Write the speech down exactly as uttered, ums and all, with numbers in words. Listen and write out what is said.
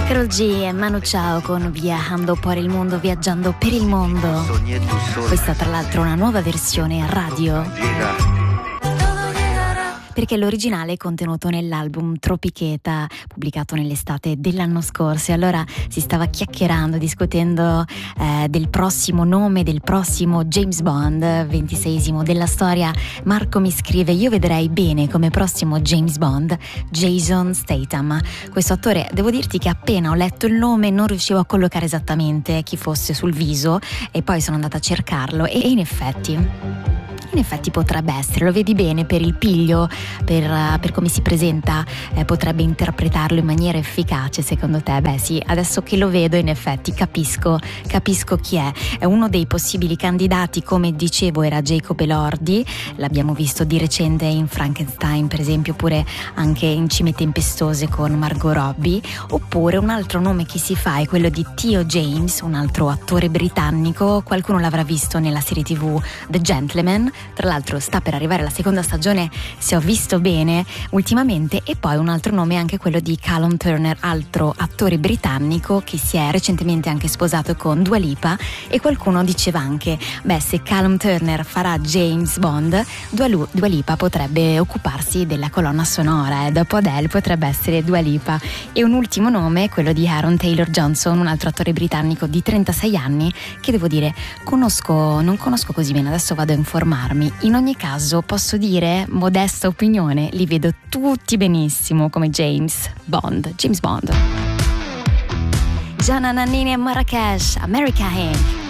Karol G e Manu Chao con Viajando por il mondo, viaggiando per il mondo. Questa tra l'altro è una nuova versione radio, perché l'originale è contenuto nell'album Tropicheta, pubblicato nell'estate dell'anno scorso, e allora si stava chiacchierando, discutendo eh, del prossimo nome, del prossimo James Bond, ventiseiesimo della storia. Marco mi scrive: io vedrei bene come prossimo James Bond Jason Statham. Questo attore, devo dirti che appena ho letto il nome non riuscivo a collocare esattamente chi fosse sul viso, e poi sono andata a cercarlo e in effetti In effetti potrebbe essere, lo vedi bene per il piglio, per, uh, per come si presenta, eh, potrebbe interpretarlo in maniera efficace, secondo te? Beh sì, adesso che lo vedo in effetti capisco, capisco chi è. È uno dei possibili candidati, come dicevo era Jacob Elordi, l'abbiamo visto di recente in Frankenstein per esempio, oppure anche in Cime Tempestose con Margot Robbie. Oppure un altro nome che si fa è quello di Theo James, un altro attore britannico, qualcuno l'avrà visto nella serie tv The Gentleman. Tra l'altro sta per arrivare la seconda stagione, se ho visto bene, ultimamente. E poi un altro nome è anche quello di Callum Turner, altro attore britannico che si è recentemente anche sposato con Dua Lipa, e qualcuno diceva anche, beh, se Callum Turner farà James Bond, Dua, Lu- Dua Lipa potrebbe occuparsi della colonna sonora, e dopo Adele potrebbe essere Dua Lipa. E un ultimo nome è quello di Aaron Taylor Johnson, un altro attore britannico di trentasei anni che devo dire conosco, non conosco così bene, adesso vado a informarmi. In ogni caso posso dire, modesta opinione, li vedo tutti benissimo come James Bond. James Bond. Gianna Nannini e Marrakesh, America Incorporated.